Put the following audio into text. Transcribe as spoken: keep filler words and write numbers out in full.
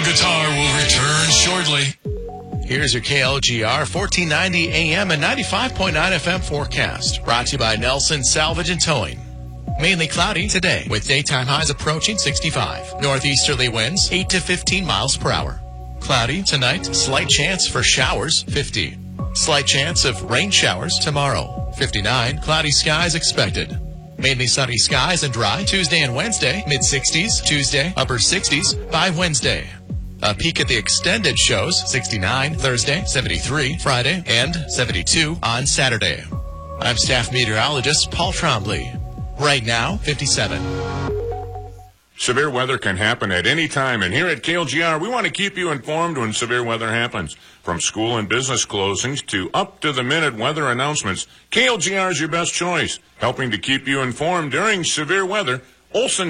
Guitar will return shortly. Here's your K L G R fourteen ninety A M and ninety-five point nine F M forecast. Brought to you by Nelson Salvage and Towing. Mainly cloudy today with daytime highs approaching sixty-five. Northeasterly winds eight to fifteen miles per hour. Cloudy tonight. Slight chance for showers, fifty. Slight chance of rain showers tomorrow, fifty-nine. Cloudy skies expected. Mainly sunny skies and dry Tuesday and Wednesday, mid-sixties. Tuesday, upper sixties by Wednesday. A peek at the extended shows, sixty-nine Thursday, seventy-three Friday, and seventy-two on Saturday. I'm staff meteorologist Paul Trombley. Right now, fifty-seven. Severe weather can happen at any time, and here at K L G R, we want to keep you informed when severe weather happens. From school and business closings to up-to-the-minute weather announcements, K L G R is your best choice, helping to keep you informed during severe weather. Olson